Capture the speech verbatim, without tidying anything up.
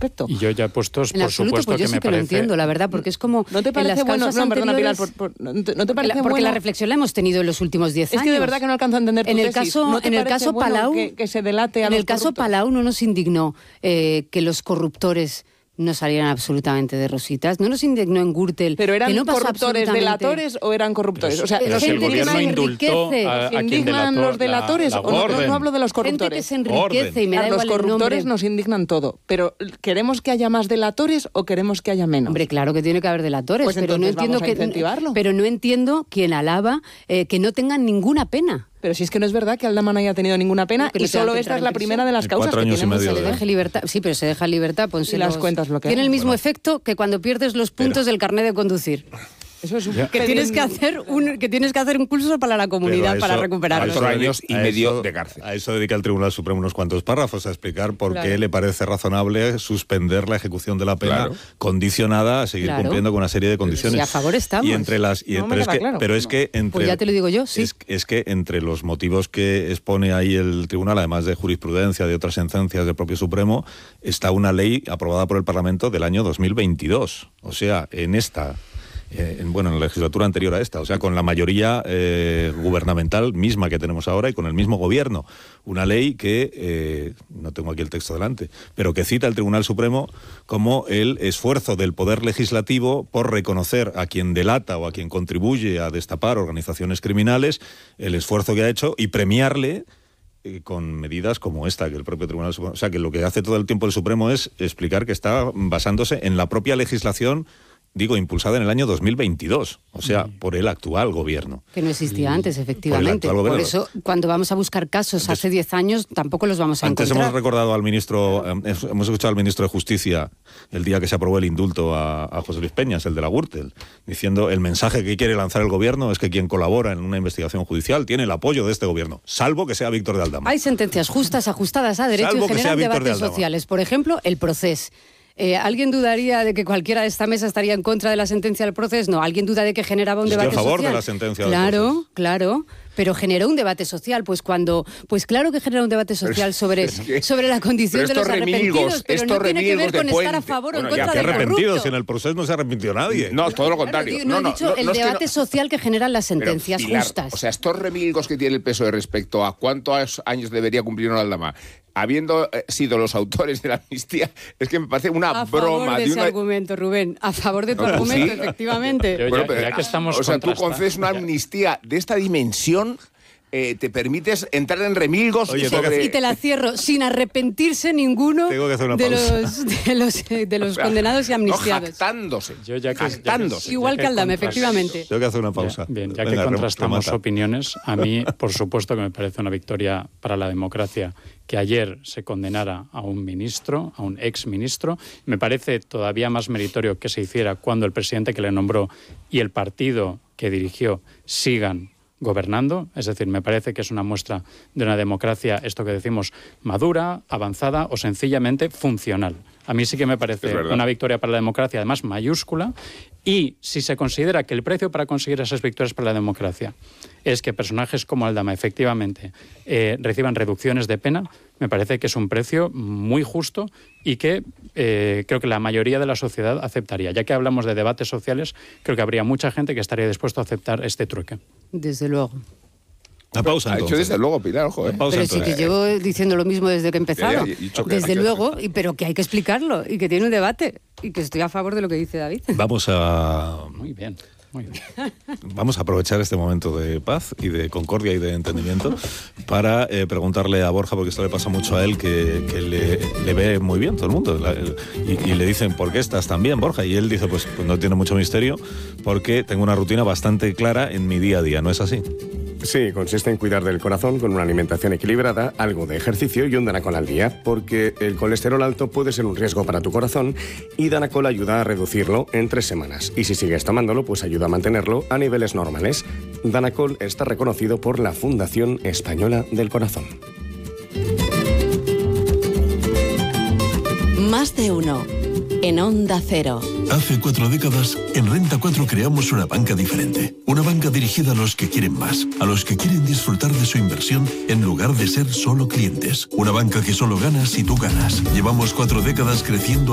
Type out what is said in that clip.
respecto. Y yo ya he puesto, por absoluto, supuesto, pues yo que sí me que parece... lo entiendo, la verdad, porque es como... ¿No te parece en las bueno? causas No, perdona, Pilar, anteriores- por, por, ¿no te, no te parece Porque bueno? la reflexión la hemos tenido en los últimos diez Es años. que de verdad que no alcanzo a entender tu en el tesis. caso, ¿No te en el parece caso bueno Palau, que, que se delate a en los el caso corruptos? Palau no nos indignó eh, que los corruptores no salieran absolutamente de rositas. No nos indignó en Gürtel. ¿Pero eran que no pasó corruptores absolutamente- delatores o eran corruptores? O sea, Pero ¿nos gente el que gobierno se indultó enriquece. a, a ¿se quien indignan delató los delatores? la, la o no, orden. no hablo de los Gente corruptores. que se enriquece y me da Claro, los igual el corruptores nombre. nos indignan todo, pero ¿queremos que haya más delatores o queremos que haya menos? Hombre, claro que tiene que haber delatores, Pues pero no entonces entiendo vamos a que incentivarlo. pero no entiendo quien alaba eh, que no tengan ninguna pena. Pero si es que no es verdad que Aldama no haya tenido ninguna pena Pero y tengan solo que esta entrar es en la prisión. primera de las En causas cuatro que años y tenemos. medio Se le de- deje libertad. Sí, pero se deja libertad. Ponse Y las los- cuentas bloqueadas. Tiene el mismo Bueno. efecto que cuando pierdes los puntos del carnet de conducir. Eso es un Ya. Que pelín- tienes que hacer un que tienes que hacer un curso para la comunidad Pero a para eso- recuperarlos. a eso Cuatro dedi- años y a medio eso- de cárcel. A eso dedica el Tribunal Supremo unos cuantos párrafos, a explicar por Claro. qué le parece razonable suspender la ejecución de la pena Claro. condicionada a seguir Claro. cumpliendo con una serie de condiciones. Sí, a favor estamos. Y entre las, y- No me pero, es queda que, claro. pero es que entre Pues ya te lo digo yo, sí. es, es que entre los motivos que expone ahí el Tribunal, además de jurisprudencia, de otras sentencias del propio Supremo, está una ley aprobada por el Parlamento del año dos mil veintidós. O sea, en esta... Eh, en, bueno, en la legislatura anterior a esta, o sea, con la mayoría eh, gubernamental misma que tenemos ahora y con el mismo gobierno. Una ley que, eh, no tengo aquí el texto delante, pero que cita el Tribunal Supremo como el esfuerzo del Poder Legislativo por reconocer a quien delata o a quien contribuye a destapar organizaciones criminales, el esfuerzo que ha hecho y premiarle eh, con medidas como esta que el propio Tribunal Supremo... O sea, que lo que hace todo el tiempo el Supremo es explicar que está basándose en la propia legislación, digo, impulsada en el año dos mil veintidós, o sea, por el actual gobierno. Que no existía antes, efectivamente. actual Por gobierno. eso, cuando vamos a buscar casos Antes- hace diez años, tampoco los vamos a Antes encontrar. hemos recordado al ministro, eh, hemos escuchado al ministro de Justicia el día que se aprobó el indulto a, a José Luis Peñas, el de la Gürtel, diciendo el mensaje que quiere lanzar el gobierno es que quien colabora en una investigación judicial tiene el apoyo de este gobierno, salvo que sea Víctor de Aldama. Hay sentencias justas, ajustadas a derecho Salvo y que sea generan Víctor de debates Aldama. sociales. Por ejemplo, el Procés. Eh, ¿Alguien dudaría de que cualquiera de esta mesa estaría en contra de la sentencia del Procés? No. ¿Alguien duda de que generaba un Yo estoy debate a favor social? de la sentencia del Claro, Procés. claro. Pero generó un debate social, pues cuando, pues claro que genera un debate social sobre, es que- sobre la condición pero de los estos remilgos, arrepentidos, pero no estos tiene que ver remilgos de con estar a Puente. favor o en Bueno, ya, contra ¿Qué del arrepentidos? corrupto. Si en el proceso no se arrepintió nadie. No, todo lo Claro, contrario. tío, no, no, no, he dicho no, el no es que debate no- social que generan las Pero, sentencias Pilar, justas. O sea, estos remilgos que tiene el P S O E respecto a cuántos años debería cumplir una Aldama, habiendo eh, sido los autores de la amnistía, es que me parece una A favor broma. de de ese una... argumento, Rubén. A favor de tu No, sí. argumento, efectivamente. Yo ya- ya que estamos o sea, tú contrasta- concedes una ya- amnistía de esta dimensión, eh, te permites entrar en remilgos Oye, tengo que sobre... Y te la cierro, sin arrepentirse ninguno Tengo que hacer una de, pausa. los, de los, eh, de los O sea, condenados y no, amnistiados. jactándose. Yo ya que- ya que- jactándose. Igual ya que Aldama, contrast- efectivamente. Tengo que hacer una pausa. Ya, bien, ya que Venga, contrastamos remata. opiniones, a mí, por supuesto, que me parece una victoria para la democracia que ayer se condenara a un ministro, a un exministro. Me parece todavía más meritorio que se hiciera cuando el presidente que le nombró y el partido que dirigió sigan gobernando. Es decir, me parece que es una muestra de una democracia, esto que decimos, madura, avanzada o sencillamente funcional. A mí sí que me Es parece verdad. una victoria para la democracia, además mayúscula, y si se considera que el precio para conseguir esas victorias para la democracia es que personajes como Aldama efectivamente eh, reciban reducciones de pena, me parece que es un precio muy justo y que eh, creo que la mayoría de la sociedad aceptaría. Ya que hablamos de debates sociales, creo que habría mucha gente que estaría dispuesto a aceptar este trueque. Desde luego. Una pausa, Ha hecho entonces. desde luego, Pilar, ojo, ¿eh? Una pausa, Pero sí entonces. que llevo diciendo lo mismo desde que he empezado. Ya, ya, he dicho que- Desde que- luego, y, pero que hay que explicarlo y que tiene un debate y que estoy a favor de lo que dice David. Vamos a... Muy bien, muy bien. Vamos a aprovechar este momento de paz y de concordia y de entendimiento para eh, preguntarle a Borja, porque esto le pasa mucho a él, que, que le, le ve muy bien todo el mundo. La- el- y, y le dicen, ¿por qué estás tan bien, Borja? Y él dice, pues, pues no tiene mucho misterio, porque tengo una rutina bastante clara en mi día a día, ¿no es así? Sí, consiste en cuidar del corazón con una alimentación equilibrada, algo de ejercicio y un Danacol al día, porque el colesterol alto puede ser un riesgo para tu corazón y Danacol ayuda a reducirlo en tres semanas. Y si sigues tomándolo, pues ayuda a mantenerlo a niveles normales. Danacol está reconocido por la Fundación Española del Corazón. Más de uno. En Onda Cero. Hace cuatro décadas, en Renta cuatro creamos una banca diferente. Una banca dirigida a los que quieren más, a los que quieren disfrutar de su inversión en lugar de ser solo clientes. Una banca que solo gana si tú ganas. Llevamos cuatro décadas creciendo